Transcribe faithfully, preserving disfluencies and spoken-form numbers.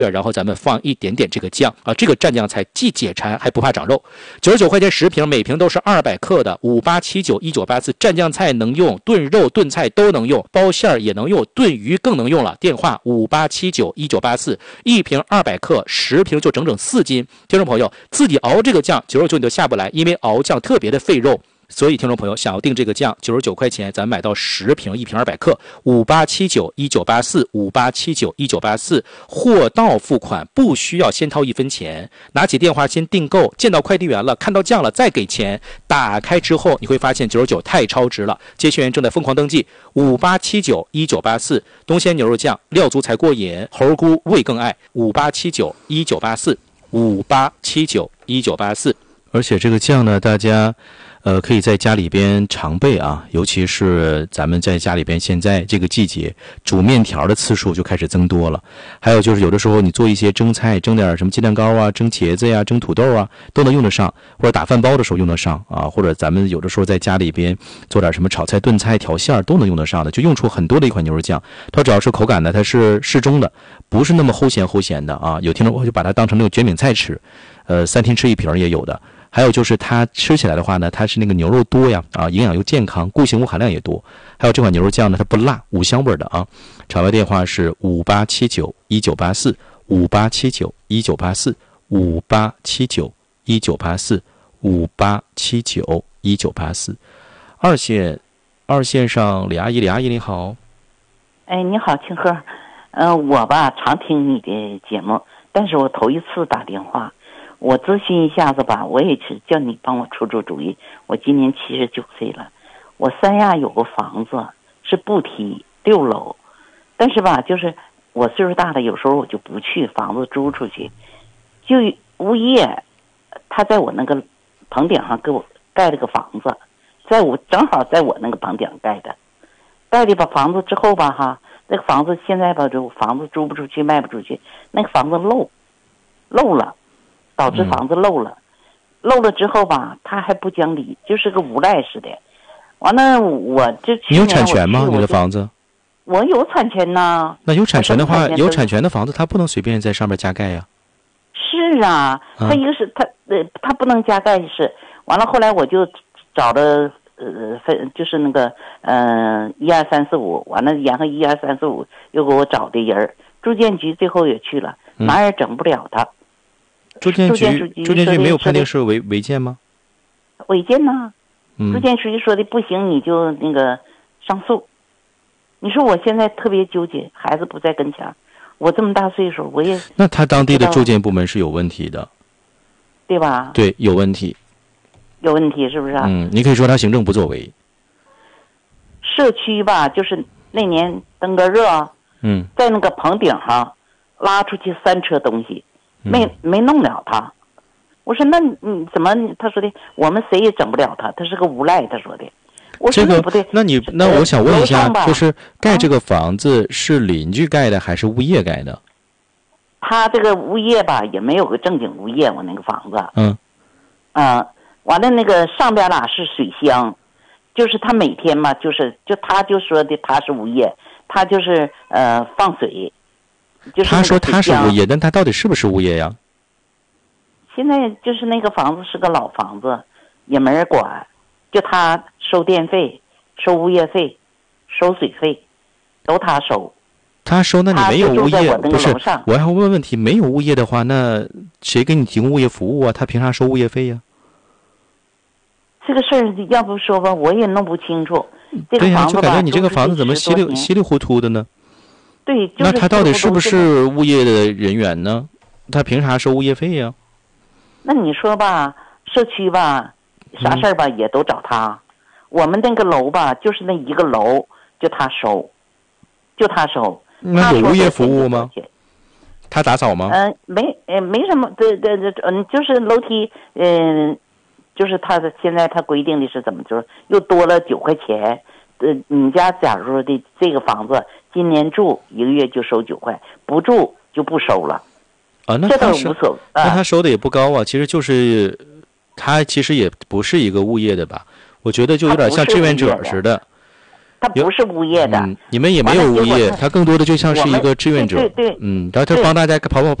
然后咱们放一点点这个酱啊，这个蘸酱菜既解馋还不怕长肉。九十九块钱十瓶，每瓶都是二百克的，五八七九一九八四，蘸酱菜能用，炖肉炖菜都能用，包馅儿也能用，炖鱼更能用了。电话五八七九一九八四，一瓶二百克，十瓶就整整四斤。听众朋友，自己熬这个酱九十九你都下不来，因为熬酱特别的费肉。所以听众朋友想要订这个酱九十九块钱，咱买到十瓶，一瓶二百克，五八七九一九八四，五八七九一九八四，货到付款，不需要先掏一分钱，拿起电话先订购，见到快递员了，看到酱了再给钱，打开之后你会发现九十九太超值了。接线员正在疯狂登记，五八七九一九八四，东鲜牛肉酱料足才过瘾，猴菇味更爱，五八七九一九八四，五八七九一九八四。而且这个酱呢，大家呃，可以在家里边常备啊，尤其是咱们在家里边现在这个季节煮面条的次数就开始增多了。还有就是有的时候你做一些蒸菜，蒸点什么鸡蛋糕啊，蒸茄子呀，蒸土豆啊，都能用得上，或者打饭包的时候用得上啊，或者咱们有的时候在家里边做点什么炒菜、炖菜、调馅都能用得上的，就用出很多的一款牛肉酱。它主要是口感呢，它是适中的，不是那么齁咸齁咸的啊。有听众我就把它当成那种卷饼菜吃，呃，三天吃一瓶也有的。还有就是它吃起来的话呢，它是那个牛肉多呀，啊，营养又健康，固形物含量也多。还有这款牛肉酱呢，它不辣，五香味的啊。场外电话是五八七九一九八四，五八七九一九八四，五八七九一九八四，五八七九一九八四。二线，二线上李阿姨，李阿姨你好。 哎，你好，庆贺。嗯、呃，我吧常听你的节目，但是我头一次打电话。我咨询一下子吧，我也是叫你帮我出出主意。我今年七十九岁了，我三亚有个房子是不梯六楼，但是吧，就是我岁数大了，有时候我就不去，房子租出去，就物业他在我那个棚顶上给我盖了个房子，在我正好在我那个棚顶盖的，盖了把房子之后吧，哈，那个房子现在吧，就房子租不出去，卖不出去，那个房子漏漏了。导致房子漏了，嗯、漏了之后吧，他还不讲理，就是个无赖似的。完了，我就你有产权吗？你的房子？ 我有产权呐。 那有产权的话，有产权的房子，他不能随便在上面加盖呀。 是啊，他一个是、嗯、他呃，他不能加盖是。完了，后来我就找了呃分，就是那个嗯一二三四五，完了然后一二三四五又给我找的人，住建局最后也去了，哪也整不了他。嗯住建局，住建局没有判定是违违建吗？ 违建呢、 嗯， 住建局说的不行，你就那个上诉。你说我现在特别纠结，孩子不在跟前，我这么大岁数，我也那他当地的住建部门是有问题的， 对吧？ 对，有问题， 有问题是不是啊？ 嗯，你可以说他行政不作为。 社区吧，就是那年登革热， 嗯， 在那个棚顶上拉出去三车东西。没没弄了他，我说那你怎么？他说的我们谁也整不了他，他是个无赖。他说的，我说这个不对。 那你那我想问一下，就是盖这个房子是邻居盖的还是物业盖的？ 他这个物业吧也没有个正经物业，我那个房子。 嗯。 嗯，完了那个上边啦是水箱，就是他每天嘛，就是就他就说的他是物业，他就是呃放水。就是、 他说他是物业，但他到底是不是物业呀？ 现在就是那个房子是个老房子，也没人管，就他收电费、收物业费、收水费，都他收。 他收，那你没有物业不是？我还问问题，没有物业的话，那谁给你提供物业服务啊？他凭啥收物业费呀？ 这个事儿要不说吧，我也弄不清楚。这个对呀、 房子就感觉你这个房子怎么稀里稀里糊涂的呢？ 对，就是、 那他到底是不是物业的人员呢？他凭啥收物业费呀？ 那你说吧，社区吧，啥事儿吧、嗯、也都找他。我们那个楼吧，就是那一个楼，就他收，就他收。 那有物业服务吗？他打扫吗？ 嗯、呃，没，呃，没什么，对对对，嗯，就是楼梯，嗯、呃，就是他的现在他规定的是怎么，就是又多了九块钱。呃，你家假如说的这个房子今年住一个月就收九块，不住就不收了。 啊，那这倒无所谓。 那他收的也不高啊，其实就是他其实也不是一个物业的吧？我觉得就有点像志愿者似的。 他不是物业的。 嗯，你们也没有物业，他更多的就像是一个志愿者。 对对对。 嗯，然后他帮大家跑跑